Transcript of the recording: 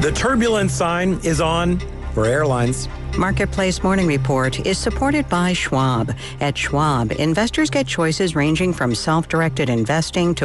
The turbulence sign is on for airlines. Marketplace Morning Report is supported by Schwab. At Schwab, investors get choices ranging from self-directed investing to